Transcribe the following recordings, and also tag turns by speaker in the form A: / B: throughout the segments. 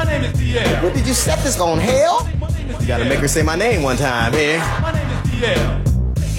A: My name is DL.
B: What did you set this on, hell? You gotta make her say my name one time here.
A: My name is DL.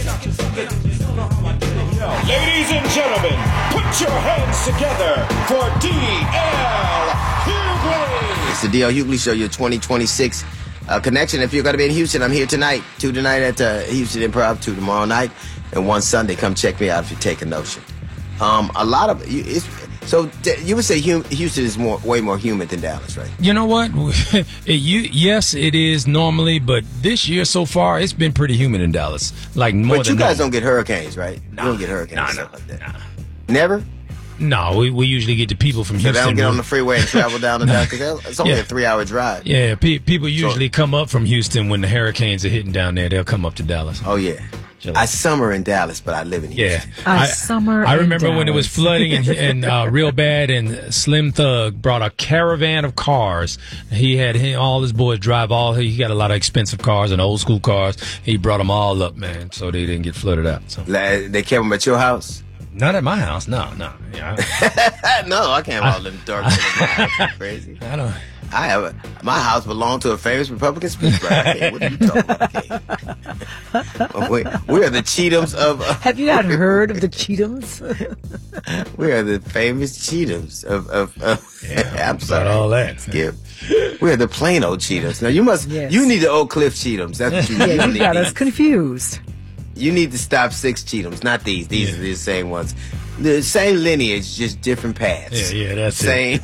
C: Ladies and gentlemen, put your hands together for D.L. Hughley.
B: It's the D.L. Hughley Show, your 2026 connection. If you're going to be in Houston, I'm here tonight. 2 tonight at Houston Improv, 2 tomorrow night, and 1 Sunday. Come check me out if you take a notion. A lot of so you would say Houston is way more humid than Dallas, right?
D: You know what? Yes, it is normally, but this year so far, it's been pretty humid in Dallas. Like more
B: but
D: than
B: you guys
D: normal.
B: Don't get hurricanes, right?
D: Nah,
B: you don't get hurricanes
D: nah,
B: stuff like that. Never?
D: No, we usually get the people from
B: So
D: Houston.
B: they don't get on the freeway and travel down to Dallas. It's only a 3-hour drive.
D: Yeah, people usually come up from Houston when the hurricanes are hitting down there. They'll come up to Dallas.
B: Oh, yeah. I summer in Dallas, but I live in Houston.
D: Yeah. I remember when it was flooding and real bad, and Slim Thug brought a caravan of cars. He had all his boys drive he got a lot of expensive cars and old school cars. He brought them all up, man, so they didn't get flooded out. So.
B: They kept them at your house?
D: Not at my house, no. Yeah,
B: no, I can't all them dark. Crazy.
D: I don't.
B: My house belonged to a famous Republican speechwriter. Okay, what are you talking about? Okay. We are the Cheatums of.
E: Have you not heard of the Cheatums?
B: We are the famous Cheatums of. I'm sorry.
D: All that.
B: Skip. We are the plain old Cheatums. Now you need the Oak Cliff Cheatums. That's what you need.
E: Yeah, you got us confused.
B: You need to stop 6 Cheatums, not these. These are the same ones. The same lineage, just different paths.
D: Yeah, that's
B: same.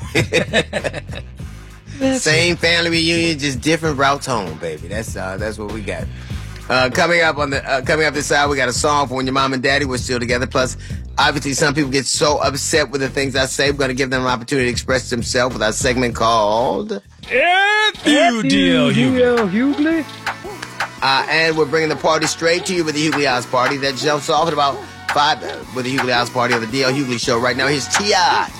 B: Same family reunion, just different routes home, baby. That's what we got. Coming up this side, we got a song for when your mom and daddy were still together. Plus, obviously, some people get so upset with the things I say. We're going to give them an opportunity to express themselves with our segment called
D: F You, D.L.
E: Hughley.
B: And we're bringing the party straight to you with the Hughley House Party that jumps off at about 5 with the Hughley House Party of the D.L. Hughley Show. Right now, here's T.I.